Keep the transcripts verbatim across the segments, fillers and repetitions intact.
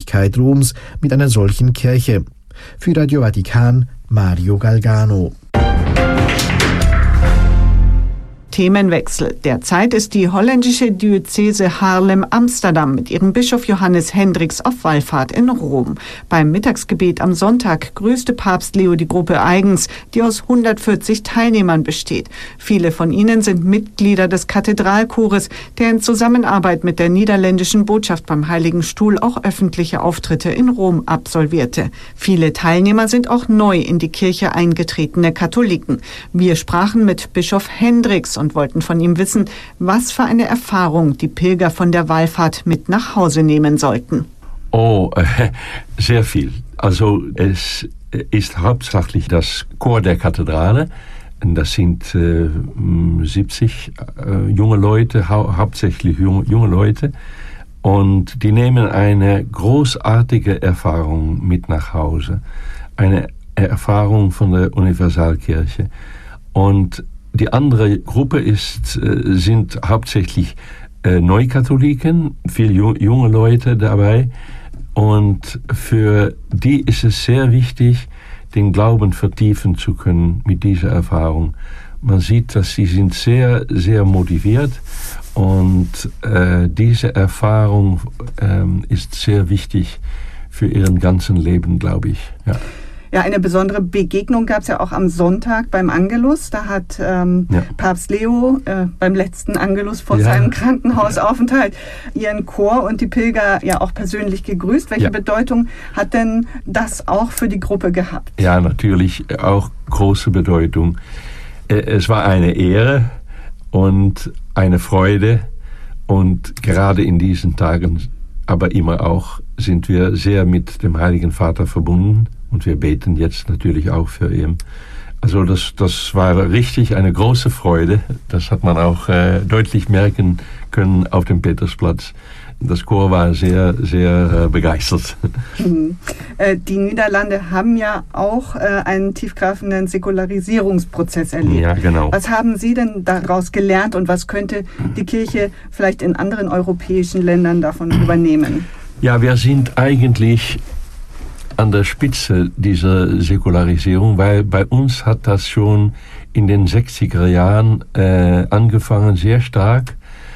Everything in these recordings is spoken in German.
Notwendigkeit Roms mit einer solchen Kirche. Für Radio Vatikan Mario Galgano. Themenwechsel. Derzeit ist die holländische Diözese Haarlem-Amsterdam mit ihrem Bischof Johannes Hendricks auf Wallfahrt in Rom. Beim Mittagsgebet am Sonntag grüßte Papst Leo die Gruppe eigens, die aus hundertvierzig Teilnehmern besteht. Viele von ihnen sind Mitglieder des Kathedralchores, der in Zusammenarbeit mit der niederländischen Botschaft beim Heiligen Stuhl auch öffentliche Auftritte in Rom absolvierte. Viele Teilnehmer sind auch neu in die Kirche eingetretene Katholiken. Wir sprachen mit Bischof Hendricks und wollten von ihm wissen, was für eine Erfahrung die Pilger von der Wallfahrt mit nach Hause nehmen sollten. Oh, äh, sehr viel. Also es ist hauptsächlich das Chor der Kathedrale. Das sind äh, siebzig äh, junge Leute, hau- hauptsächlich junge, junge Leute. Und die nehmen eine großartige Erfahrung mit nach Hause. Eine Erfahrung von der Universalkirche. Und die andere Gruppe ist, sind hauptsächlich äh, Neukatholiken, viele ju- junge Leute dabei. Und für die ist es sehr wichtig, den Glauben vertiefen zu können mit dieser Erfahrung. Man sieht, dass sie sind sehr, sehr motiviert. Und äh, diese Erfahrung ähm, ist sehr wichtig für ihren ganzen Leben, glaube ich. Ja. Ja, eine besondere Begegnung gab es ja auch am Sonntag beim Angelus. Da hat ähm, ja. Papst Leo äh, beim letzten Angelus vor ja. seinem Krankenhausaufenthalt ihren Chor und die Pilger ja auch persönlich gegrüßt. Welche ja. Bedeutung hat denn das auch für die Gruppe gehabt? Ja, natürlich auch große Bedeutung. Es war eine Ehre und eine Freude und gerade in diesen Tagen, aber immer auch, sind wir sehr mit dem Heiligen Vater verbunden. Und wir beten jetzt natürlich auch für ihn. Also das, das war richtig eine große Freude. Das hat man auch äh, deutlich merken können auf dem Petersplatz. Das Chor war sehr, sehr äh, begeistert. Mhm. Äh, die Niederlande haben ja auch äh, einen tiefgreifenden Säkularisierungsprozess erlebt. Ja, genau. Was haben Sie denn daraus gelernt und was könnte die Kirche vielleicht in anderen europäischen Ländern davon übernehmen? Ja, wir sind eigentlich an der Spitze dieser Säkularisierung, weil bei uns hat das schon in den sechziger Jahren äh, angefangen, sehr stark.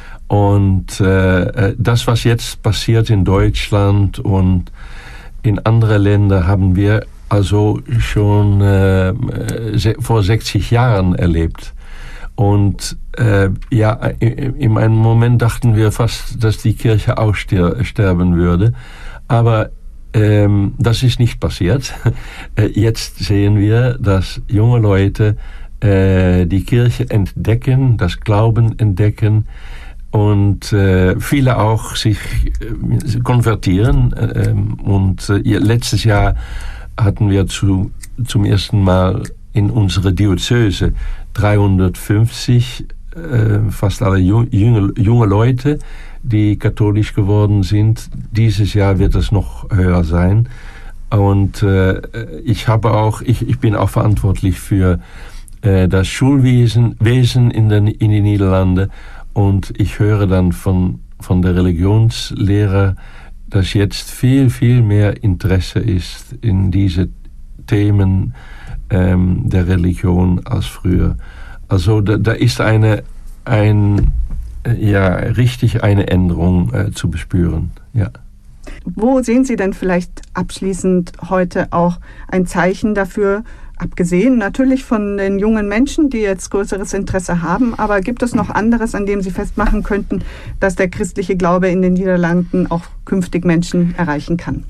Und äh, das, was jetzt passiert in Deutschland und in anderen Ländern, haben wir also schon äh, vor sechzig Jahren erlebt. Und äh, ja, in einem Moment dachten wir fast, dass die Kirche auch stir- sterben würde. Aber Ähm, das ist nicht passiert. Äh, jetzt sehen wir, dass junge Leute äh, die Kirche entdecken, das Glauben entdecken und äh, viele auch sich äh, konvertieren. Äh, und äh, letztes Jahr hatten wir zu, zum ersten Mal in unserer Diözese dreihundertfünfzig, äh, fast alle ju- junge, junge Leute, die katholisch geworden sind. Dieses Jahr wird es noch höher sein. Und äh, ich habe auch, ich, ich bin auch verantwortlich für äh, das Schulwesen Wesen in den in die Niederlande. Und ich höre dann von von der Religionslehrer, dass jetzt viel viel mehr Interesse ist in diese Themen ähm, der Religion als früher. Also da, da ist eine ein ja, richtig eine Änderung äh, zu bespüren, ja. Wo sehen Sie denn vielleicht abschließend heute auch ein Zeichen dafür, abgesehen natürlich von den jungen Menschen, die jetzt größeres Interesse haben, aber gibt es noch anderes, an dem Sie festmachen könnten, dass der christliche Glaube in den Niederlanden auch künftig Menschen erreichen kann?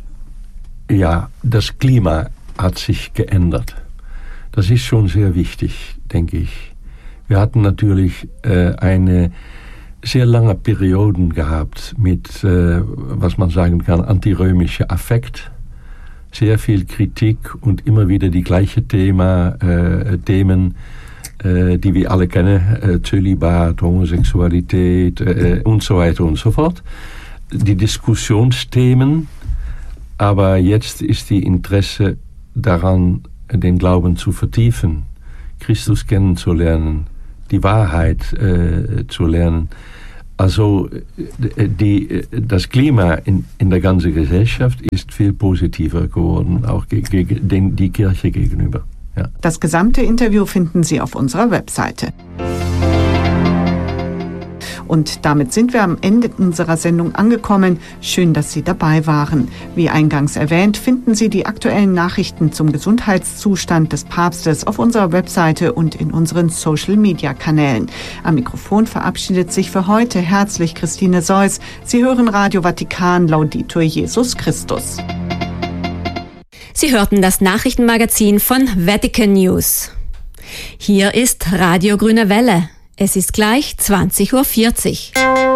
Ja, das Klima hat sich geändert. Das ist schon sehr wichtig, denke ich. Wir hatten natürlich äh, eine sehr lange Perioden gehabt mit, äh, was man sagen kann, antirömischer Affekt. Sehr viel Kritik und immer wieder die gleichen Thema, äh, Themen, äh, die wir alle kennen. Äh, Zölibat, Homosexualität äh, und so weiter und so fort. Die Diskussionsthemen, aber jetzt ist die Interesse daran, den Glauben zu vertiefen, Christus kennenzulernen, die Wahrheit äh, zu lernen. Also die, das Klima in, in der ganzen Gesellschaft ist viel positiver geworden, auch gegen den, die Kirche gegenüber. Ja. Das gesamte Interview finden Sie auf unserer Webseite. Und damit sind wir am Ende unserer Sendung angekommen. Schön, dass Sie dabei waren. Wie eingangs erwähnt, finden Sie die aktuellen Nachrichten zum Gesundheitszustand des Papstes auf unserer Webseite und in unseren Social-Media-Kanälen. Am Mikrofon verabschiedet sich für heute herzlich Christine Seuss. Sie hören Radio Vatikan, Laudetur Jesus Christus. Sie hörten das Nachrichtenmagazin von Vatican News. Hier ist Radio Grüne Welle. Es ist gleich zwanzig Uhr vierzig.